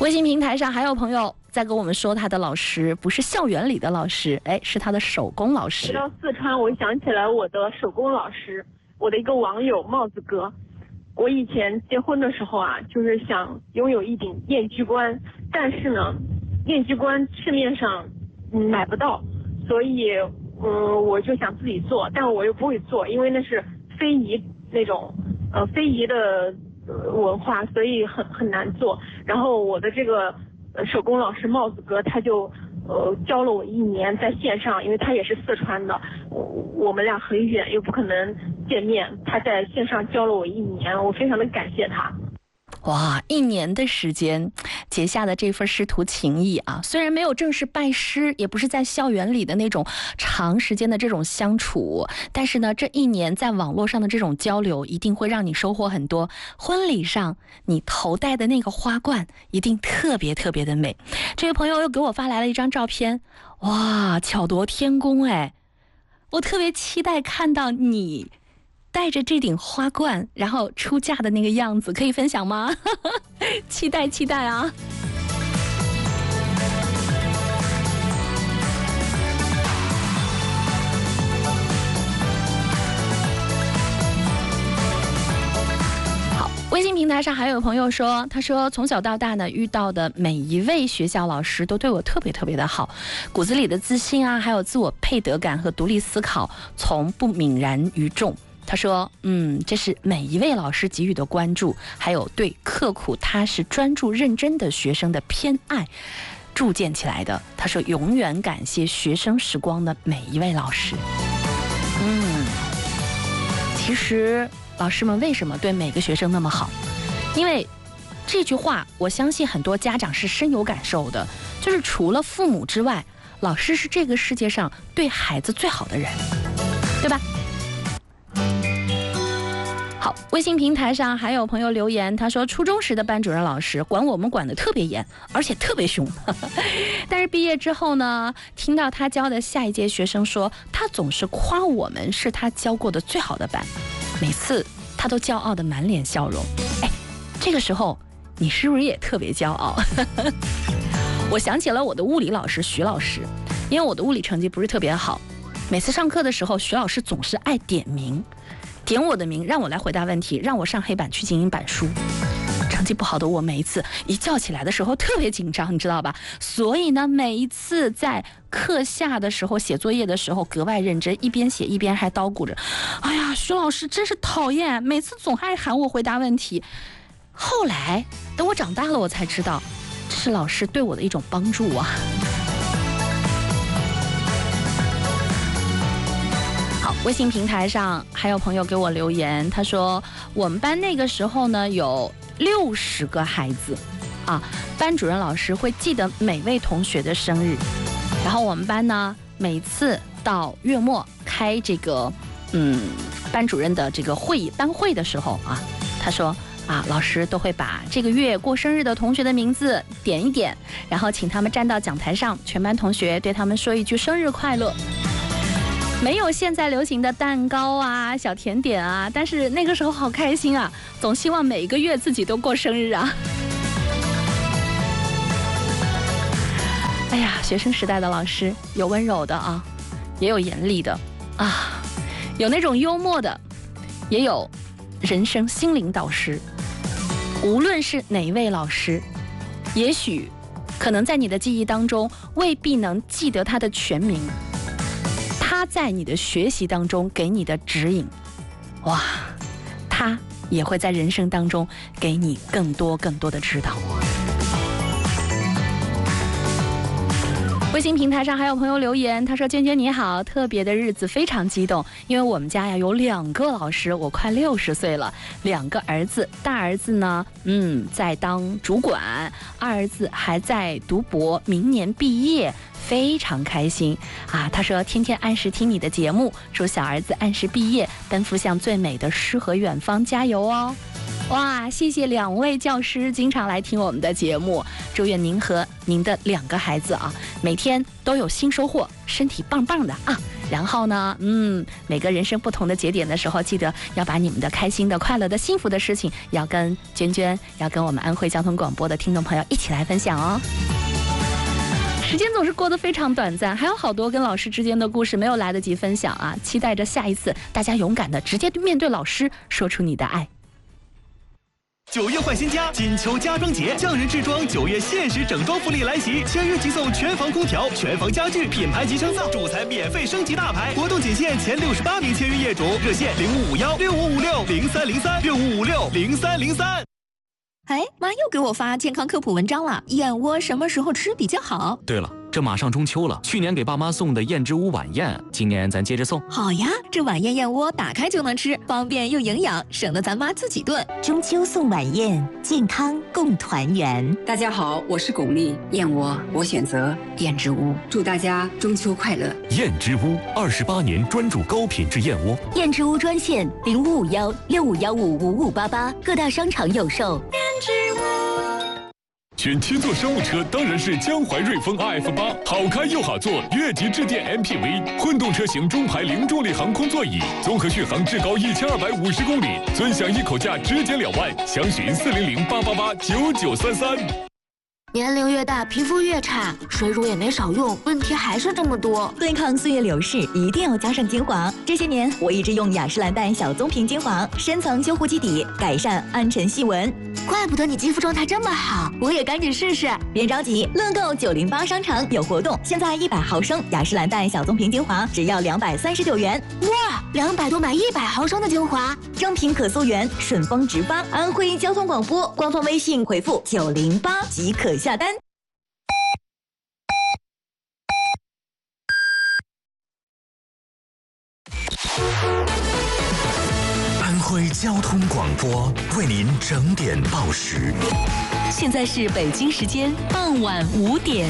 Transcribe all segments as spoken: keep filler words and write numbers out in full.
微信平台上还有朋友在跟我们说，他的老师不是校园里的老师，哎，是他的手工老师。 说到四川，我想起来我的手工老师，我的一个网友帽子哥。我以前结婚的时候啊，就是想拥有一顶燕居冠，但是呢，燕居冠市面上嗯买不到，所以嗯我就想自己做，但我又不会做，因为那是非遗那种呃非遗的文化，所以很很难做。然后我的这个呃手工老师帽子哥他就呃教了我一年，在线上，因为他也是四川的，我我们俩很远又不可能见面，他在线上教了我一年，我非常的感谢他。 哇，一年的时间结下的这份师徒情谊啊，虽然没有正式拜师，也不是在校园里的那种长时间的这种相处，但是呢，这一年在网络上的这种交流一定会让你收获很多。婚礼上你头戴的那个花冠一定特别特别的美。这位朋友又给我发来了一张照片，哇，巧夺天工哎！我特别期待看到你带着这顶花冠然后出嫁的那个样子，可以分享吗？期待期待啊。好，微信平台上还有朋友说，他说从小到大呢，遇到的每一位学校老师都对我特别特别的好，骨子里的自信啊，还有自我配得感和独立思考从不泯然于众。他说嗯，这是每一位老师给予的关注，还有对刻苦踏实专注认真的学生的偏爱铸建起来的。他说永远感谢学生时光的每一位老师。嗯，其实老师们为什么对每个学生那么好？因为这句话我相信很多家长是深有感受的，就是除了父母之外，老师是这个世界上对孩子最好的人，对吧？好，微信平台上还有朋友留言，他说初中时的班主任老师管我们管得特别严，而且特别凶但是毕业之后呢，听到他教的下一届学生说，他总是夸我们是他教过的最好的班，每次他都骄傲的满脸笑容。哎，这个时候你是不是也特别骄傲？我想起了我的物理老师徐老师，因为我的物理成绩不是特别好，每次上课的时候徐老师总是爱点名，点我的名，让我来回答问题，让我上黑板去进行板书。成绩不好的我每一次一叫起来的时候特别紧张，你知道吧？所以呢，每一次在课下的时候写作业的时候格外认真，一边写一边还叨咕着，哎呀，徐老师真是讨厌，每次总爱喊我回答问题。后来等我长大了，我才知道这是老师对我的一种帮助啊。好，微信平台上还有朋友给我留言，他说我们班那个时候呢有六十个孩子啊，班主任老师会记得每位同学的生日，然后我们班呢每次到月末开这个嗯班主任的这个会议班会的时候啊，他说啊，老师都会把这个月过生日的同学的名字点一点，然后请他们站到讲台上，全班同学对他们说一句生日快乐。没有现在流行的蛋糕啊、小甜点啊，但是那个时候好开心啊，总希望每一个月自己都过生日啊。哎呀，学生时代的老师有温柔的啊，也有严厉的啊，有那种幽默的，也有人生心灵导师。无论是哪一位老师，也许可能在你的记忆当中未必能记得他的全名，他在你的学习当中给你的指引，哇，他也会在人生当中给你更多更多的指导。微信平台上还有朋友留言，他说娟娟你好，特别的日子非常激动，因为我们家呀有两个老师，我快六十岁了，两个儿子，大儿子呢嗯在当主管，二儿子还在读博，明年毕业，非常开心啊！他说天天按时听你的节目，祝小儿子按时毕业，奔赴向最美的诗和远方，加油哦！哇，谢谢两位教师经常来听我们的节目，祝愿您和您的两个孩子啊，每天都有新收获，身体棒棒的啊！ 然后呢，嗯，每个人生不同的节点的时候，记得要把你们的开心的、快乐的、幸福的事情，要跟娟娟，要跟我们安徽交通广播的听众朋友一起来分享哦。时间总是过得非常短暂，还有好多跟老师之间的故事没有来得及分享啊！期待着下一次，大家勇敢的直接面对老师，说出你的爱。 九月换新家，金秋家装节，匠人制装九月限时整装福利来袭，签约即送全房空调、全房家具，品牌级升造，主材免费升级大牌。活动仅限前六十八名签约业主，热线零五五幺六五五六零三零三六五五六零三零三。 哎，妈又给我发健康科普文章了，燕窝什么时候吃比较好？ 对了，这马上中秋了，去年给爸妈送的燕之屋晚宴，今年咱接着送。 好呀，这晚宴燕窝打开就能吃，方便又营养，省得咱妈自己炖。 中秋送晚宴，健康共团圆。 大家好，我是巩俐，燕窝我选择燕之屋，祝大家中秋快乐。 燕之屋二十八年专注高品质燕窝。 燕之屋专线零五五幺六五幺五五五八八，各大商场有售。 选七座商务车当然是江淮瑞风 R F 八，好开又好坐，越级致电 M P V， 混动车型中排零重力航空座椅，综合续航至高一千二百五十公里，尊享一口价直减两万，详询四零零八八八九九三三。 年龄越大，皮肤越差，水乳也没少用，问题还是这么多。 对抗岁月流逝，一定要加上精华。这些年，我一直用雅诗兰黛小棕瓶精华，深层修护基底，改善暗沉细纹。 怪不得你肌肤状态这么好，我也赶紧试试。 别着急，乐购九零八商场有活动，现在一百毫升雅诗兰黛小棕瓶精华只要两百三十九元。 哇，两百多买一百毫升的精华， 正品可溯源，顺丰直发。安徽交通广播官方微信回复九零八即可下单。 安徽交通广播为您整点报时。 现在是北京时间傍晚五点。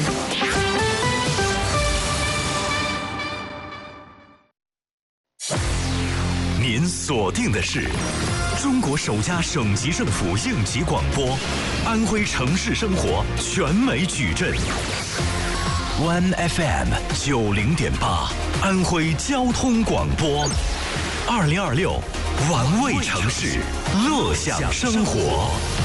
您锁定的是中国首家省级政府应急广播，安徽城市生活全美矩阵 ，One F M 九零点八，安徽交通广播，二零二六，玩味城市，乐享生活。